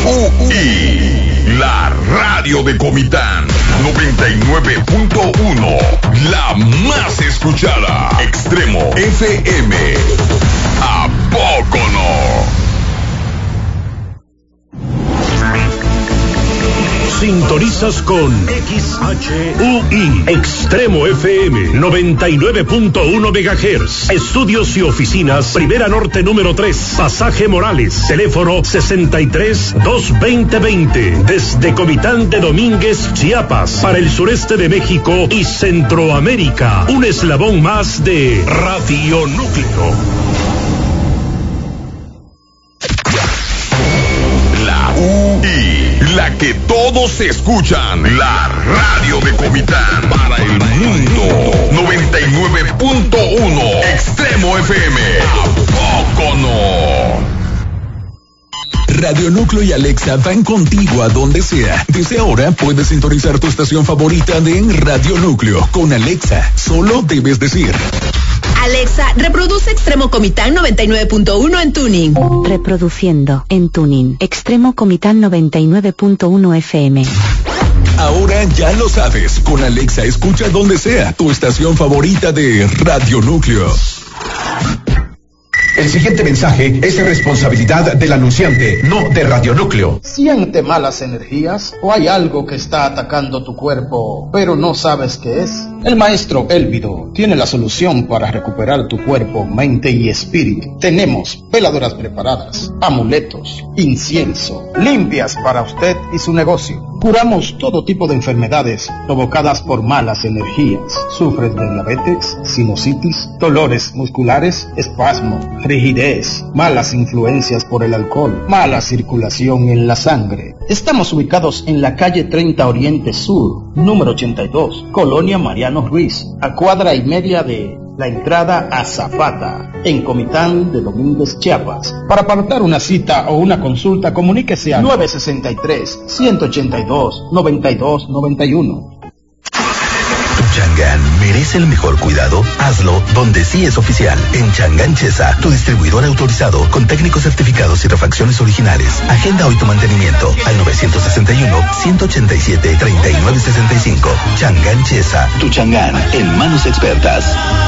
UI, la radio de Comitán, 99.1, la más escuchada. Extremo FM, ¿a poco no? Sintonizas con XHUI, Extremo FM, 99.1 MHz. Estudios y oficinas, Primera Norte número 3, Pasaje Morales. Teléfono 63-220-20. Desde Comitán de Domínguez, Chiapas, para el sureste de México y Centroamérica. Un eslabón más de Radio Núcleo. La UI, la que todos escuchan, la radio de Comitán para el mundo, 99.1 Extremo FM, ¿a poco no? Radio Núcleo y Alexa van contigo a donde sea. Desde ahora puedes sintonizar tu estación favorita de Radio Núcleo. Con Alexa, solo debes decir: Alexa, reproduce Extremo Comitán 99.1 en tuning. Reproduciendo en tuning. Extremo Comitán 99.1 FM. Ahora ya lo sabes. Con Alexa escucha donde sea tu estación favorita de Radio Núcleo. El siguiente mensaje es de responsabilidad del anunciante, no de Radio Núcleo. ¿Siente malas energías o hay algo que está atacando tu cuerpo, pero no sabes qué es? El maestro Elvido tiene la solución para recuperar tu cuerpo, mente y espíritu. Tenemos veladoras preparadas, amuletos, incienso, limpias para usted y su negocio. Curamos todo tipo de enfermedades provocadas por malas energías. ¿Sufres de diabetes, sinusitis, dolores musculares, espasmo, rigidez, malas influencias por el alcohol, mala circulación en la sangre? Estamos ubicados en la calle 30 Oriente Sur, número 82, Colonia Mariano Ruiz, a cuadra y media de la entrada a Zapata, en Comitán de Domínguez, Chiapas. Para apartar una cita o una consulta, comuníquese a 963-182-9291. ¿Tu Changán merece el mejor cuidado? Hazlo donde sí es oficial. En Changán Chesa, tu distribuidor autorizado con técnicos certificados y refacciones originales. Agenda hoy tu mantenimiento al 967-187-3965. Changán Chesa, tu Changán en manos expertas.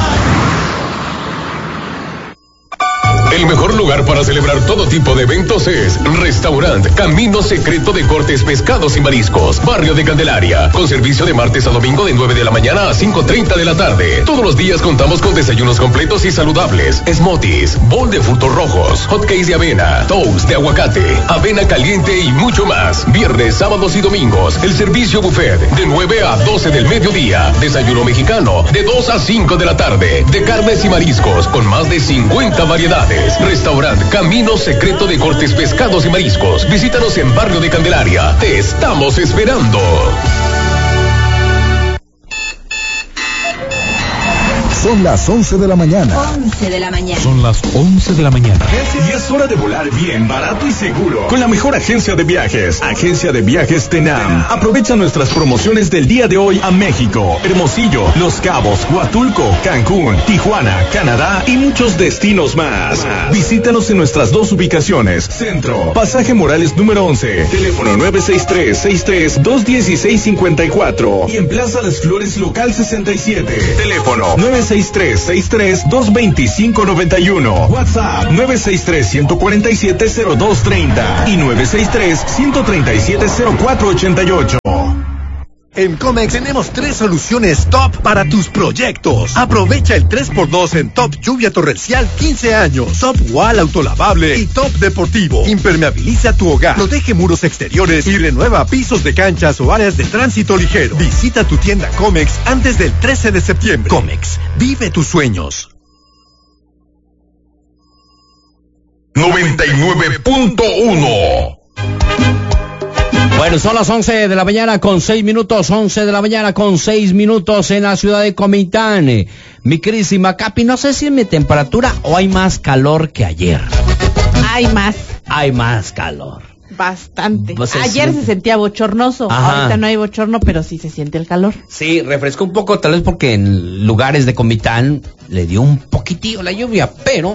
El mejor lugar para celebrar todo tipo de eventos es Restaurant Camino Secreto de Cortes, Pescados y Mariscos, Barrio de Candelaria, con servicio de martes a domingo de 9 de la mañana a 5:30 de la tarde. Todos los días contamos con desayunos completos y saludables, smoothies, bowl de frutos rojos, hotcakes de avena, toast de aguacate, avena caliente y mucho más. Viernes, sábados y domingos, el servicio buffet de 9 a 12 del mediodía. Desayuno mexicano de 2 a 5 de la tarde, de carnes y mariscos con más de 50 variedades. Restaurant Camino Secreto de Cortes, Pescados y Mariscos. Visítanos en Barrio de Candelaria. Te estamos esperando. Son las 11 de la mañana. 11 de la mañana. Son las 11 de la mañana. Y es hora de volar bien, barato y seguro con la mejor agencia de viajes. Agencia de Viajes Tenam. Aprovecha nuestras promociones del día de hoy a México, Hermosillo, Los Cabos, Huatulco, Cancún, Tijuana, Canadá y muchos destinos más. Visítanos en nuestras dos ubicaciones. Centro, Pasaje Morales número 11. Teléfono 963-216-54. Y en Plaza Las Flores, local 67. Teléfono 963-225-91. WhatsApp 963-147-0230 y 963-137-0488. En Comex tenemos 3 soluciones top para tus proyectos. Aprovecha el 3x2 en Top Lluvia Torrencial 15 años, Top Wall Autolavable y Top Deportivo. Impermeabiliza tu hogar, protege muros exteriores y renueva pisos de canchas o áreas de tránsito ligero. Visita tu tienda Comex antes del 13 de septiembre. Comex, vive tus sueños. 99.1. Bueno, son las 11 de la mañana con 6 minutos, 11 de la mañana con 6 minutos en la ciudad de Comitán. Mi queridísima Capi, no sé si es mi temperatura o hay más calor que ayer. Hay más. Hay más calor. Bastante. Pues ayer se sentía bochornoso, ahorita no hay bochorno, pero sí se siente el calor. Sí, refrescó un poco, tal vez porque en lugares de Comitán le dio un poquitillo la lluvia, pero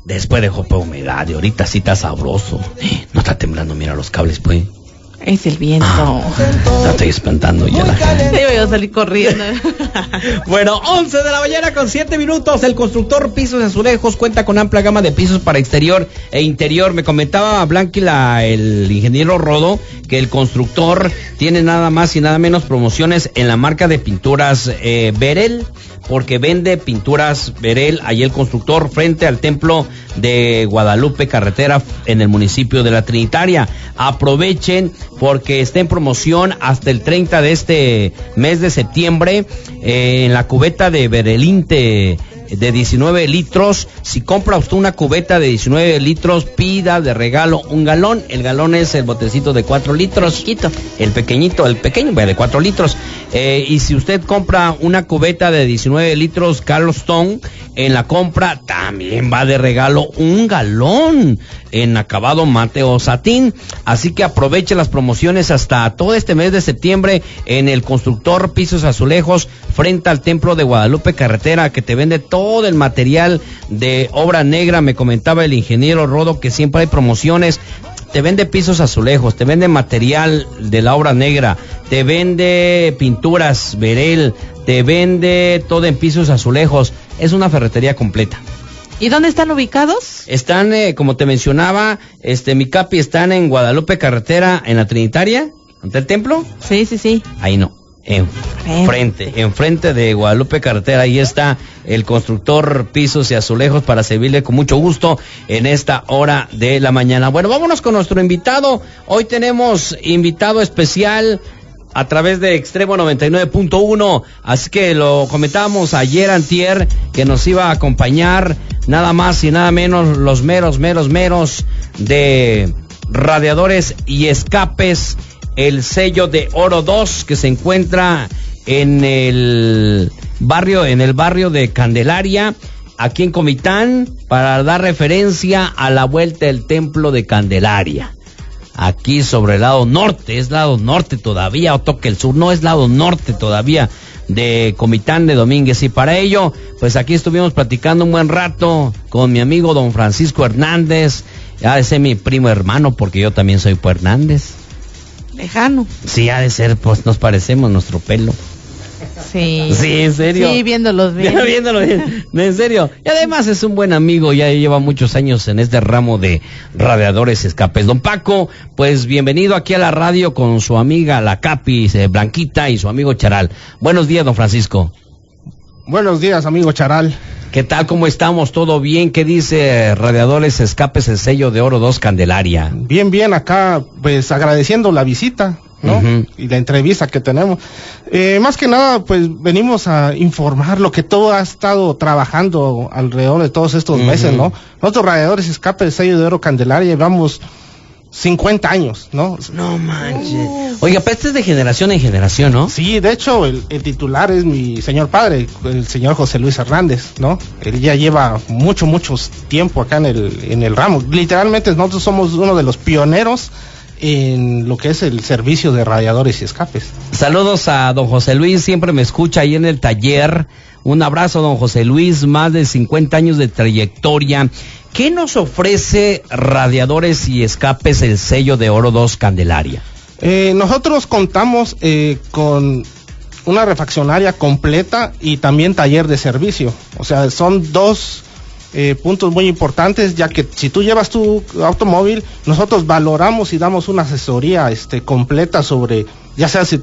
Después dejó poca humedad y ahorita sí está sabroso. No está temblando, mira los cables, pues. Es el viento. La estoy espantando ya la gente. Sí, voy a salir corriendo. Bueno, 11 de la mañana con 7 minutos. El constructor Pisos y Azulejos cuenta con amplia gama de pisos para exterior e interior. Me comentaba Blanqui, el ingeniero Rodo, que el constructor tiene nada más y nada menos promociones en la marca de pinturas Verel, porque vende pinturas Verel, ahí el constructor, frente al templo de Guadalupe Carretera, en el municipio de La Trinitaria. Aprovechen porque está en promoción hasta el 30 de este mes de septiembre, en la cubeta de Verelinte de 19 litros. Si compra usted una cubeta de 19 litros, pida de regalo un galón. El galón es el botecito de 4 litros. Chiquito. El pequeño, de 4 litros. Y si usted compra una cubeta de 19 litros Carlston, en la compra también va de regalo un galón en acabado mate o satín. Así que aproveche las promociones hasta todo este mes de septiembre en el constructor Pisos Azulejos, frente al templo de Guadalupe Carretera, que te vende todo el material de obra negra. Me comentaba el ingeniero Rodo que siempre hay promociones. Te vende pisos azulejos, te vende material de la obra negra, te vende pinturas Verel, te vende todo en pisos azulejos. Es una ferretería completa. ¿Y dónde están ubicados? Están, como te mencionaba, mi capi, están en Guadalupe Carretera, en La Trinitaria, ante el templo. Sí. Ahí no. Enfrente de Guadalupe Carretera, ahí está el constructor Pisos y Azulejos para servirle con mucho gusto en esta hora de la mañana. Bueno, vámonos con nuestro invitado. Hoy tenemos invitado especial a través de Extremo 99.1, así que lo comentábamos ayer antier que nos iba a acompañar nada más y nada menos los meros de Radiadores y Escapes, el sello de Oro 2, que se encuentra en el barrio de Candelaria, aquí en Comitán, para dar referencia a la vuelta del templo de Candelaria. Aquí sobre el lado norte, es lado norte todavía, o toque el sur, no es lado norte todavía de Comitán de Domínguez. Y para ello, pues aquí estuvimos platicando un buen rato con mi amigo don Francisco Hernández. Ha de ser mi primo hermano, porque yo también soy Hernández. Lejano. Sí, ha de ser, pues nos parecemos nuestro pelo. Sí. Sí, en serio. Sí, viéndolos bien. Viéndolos bien, en serio. Y además es un buen amigo, ya lleva muchos años en este ramo de Radiadores y Escapes. Don Paco, pues bienvenido aquí a la radio con su amiga la Capi Blanquita y su amigo Charal. Buenos días, don Francisco. Buenos días, amigo Charal. ¿Qué tal? ¿Cómo estamos? ¿Todo bien? ¿Qué dice Radiadores Escapes, el sello de Oro 2 Candelaria? Bien, acá, pues agradeciendo la visita, ¿no? Uh-huh. Y la entrevista que tenemos. Más que nada, pues venimos a informar lo que todo ha estado trabajando alrededor de todos estos meses, ¿no? Nosotros, Radiadores Escapes, el sello de Oro Candelaria, llevamos 50 años, ¿no? No manches. Oiga, pero este es de generación en generación, ¿no? Sí, de hecho, el titular es mi señor padre, el señor José Luis Hernández, ¿no? Él ya lleva mucho tiempo acá en el ramo. Literalmente nosotros somos uno de los pioneros en lo que es el servicio de radiadores y escapes. Saludos a don José Luis, siempre me escucha ahí en el taller. Un abrazo, don José Luis, más de 50 años de trayectoria. ¿Qué nos ofrece Radiadores y Escapes, el sello de Oro 2 Candelaria? Nosotros contamos con una refaccionaria completa y también taller de servicio. O sea, son dos puntos muy importantes, ya que si tú llevas tu automóvil, nosotros valoramos y damos una asesoría completa sobre, ya sea si